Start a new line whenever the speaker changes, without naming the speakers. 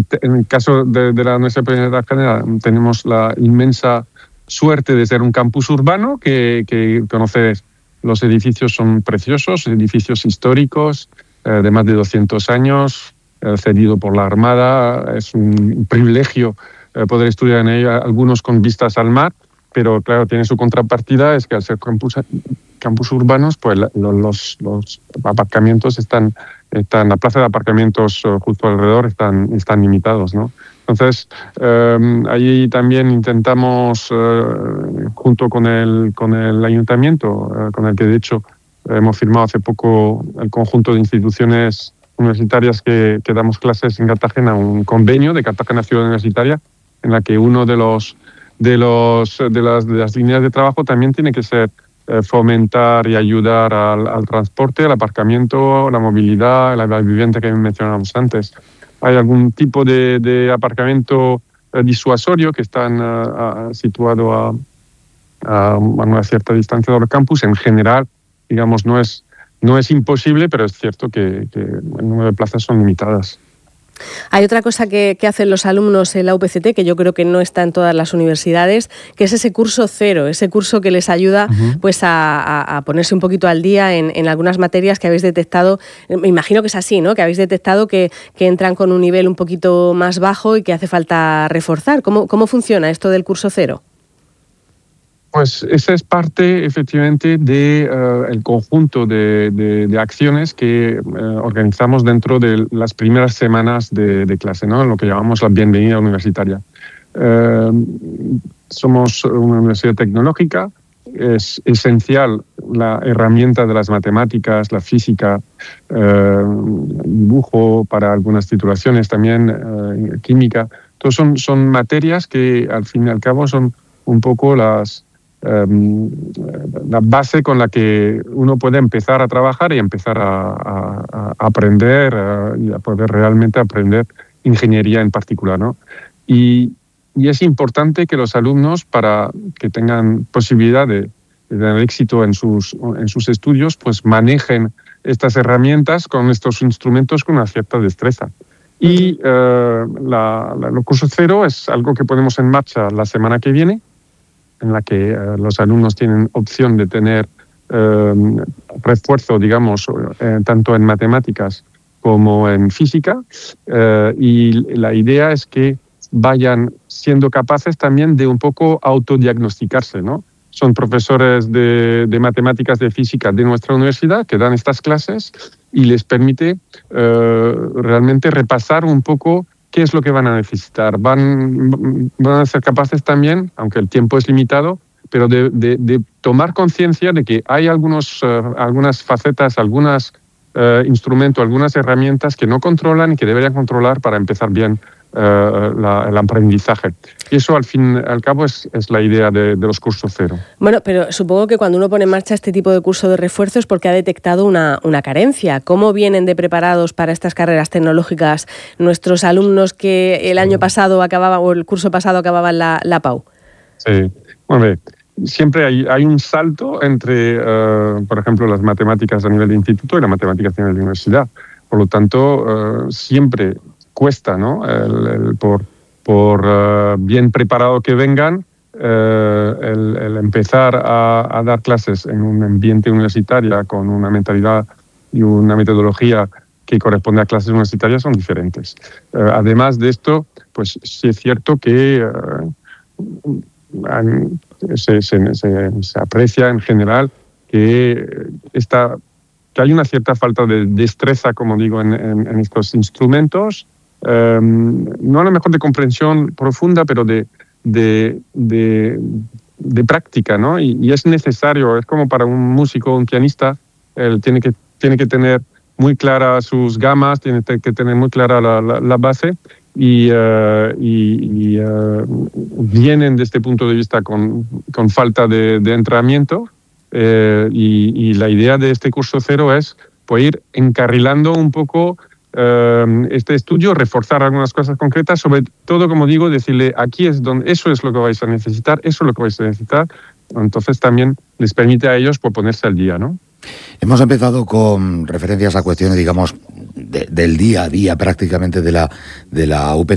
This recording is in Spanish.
en el caso de la Universidad Politécnica General tenemos la inmensa suerte de ser un campus urbano que conoces, los edificios son preciosos, edificios históricos de más de 200 años, cedido por la Armada. Es un privilegio poder estudiar en ella, algunos con vistas al mar, pero claro, tiene su contrapartida, es que al ser campus urbanos, pues los aparcamientos están, la plaza de aparcamientos justo alrededor están limitados, ¿no? Entonces, ahí también intentamos, junto con el ayuntamiento, con el que de hecho hemos firmado hace poco el conjunto de instituciones universitarias que damos clases en Cartagena, un convenio de Cartagena Ciudad Universitaria, en la que uno de las líneas de trabajo también tiene que ser fomentar y ayudar al transporte, al aparcamiento, la movilidad, la vivienda que mencionábamos antes. Hay algún tipo de aparcamiento disuasorio que están situado a una cierta distancia del campus. En general, digamos, no es imposible, pero es cierto que el número de plazas son limitadas.
Hay otra cosa que hacen los alumnos en la UPCT, que yo creo que no está en todas las universidades, que es ese curso cero, ese curso que les ayuda pues a ponerse un poquito al día en algunas materias que habéis detectado. Me imagino que es así, ¿no? Que habéis detectado que entran con un nivel un poquito más bajo y que hace falta reforzar. ¿Cómo funciona esto del curso cero?
Pues esa es parte, efectivamente, del conjunto de acciones que organizamos dentro de las primeras semanas de clase, ¿no? Lo que llamamos la bienvenida universitaria. Somos una universidad tecnológica, es esencial la herramienta de las matemáticas, la física, dibujo para algunas titulaciones también, química. Todos son materias que al fin y al cabo son un poco la base con la que uno puede empezar a trabajar y empezar a aprender y a poder realmente aprender ingeniería en particular, ¿no? Y es importante que los alumnos, para que tengan posibilidad de tener éxito en sus estudios, pues manejen estas herramientas con estos instrumentos con una cierta destreza. Y el curso cero es algo que ponemos en marcha la semana que viene, en la que los alumnos tienen opción de tener refuerzo, digamos, tanto en matemáticas como en física, y la idea es que vayan siendo capaces también de un poco autodiagnosticarse, ¿no? Son profesores de matemáticas, de física de nuestra universidad que dan estas clases y les permite realmente repasar un poco qué es lo que van a necesitar. Van a ser capaces también, aunque el tiempo es limitado, pero de tomar conciencia de que hay algunas facetas, algunos instrumentos, algunas herramientas que no controlan y que deberían controlar para empezar bien el aprendizaje. Y eso, al fin y al cabo, es la idea de los cursos cero.
Bueno, pero supongo que cuando uno pone en marcha este tipo de curso de refuerzo es porque ha detectado una carencia. ¿Cómo vienen de preparados para estas carreras tecnológicas nuestros alumnos que el año pasado acababan, o el curso pasado acababan la PAU?
Sí, bueno, siempre hay un salto entre, por ejemplo, las matemáticas a nivel de instituto y las matemáticas a nivel de universidad. Por lo tanto, siempre cuesta, ¿no? Por bien preparado que vengan, el empezar a dar clases en un ambiente universitario con una mentalidad y una metodología que corresponde a clases universitarias son diferentes. Además de esto, pues sí es cierto que se aprecia en general que hay una cierta falta de destreza, como digo, en estos instrumentos. No a lo mejor de comprensión profunda, pero de práctica, ¿no? Y es necesario, es como para un músico, un pianista, él tiene que tener muy claras sus gamas, tiene que tener muy clara la base, y vienen desde este punto de vista con falta de entrenamiento, y la idea de este curso cero es pues, ir encarrilando un poco este estudio, reforzar algunas cosas concretas, sobre todo, como digo, decirle aquí es donde eso es lo que vais a necesitar, eso es lo que vais a necesitar. Entonces también les permite a ellos pues, ponerse al día, ¿no?
Hemos empezado con referencias a cuestiones, digamos, del día a día prácticamente de la UPCT.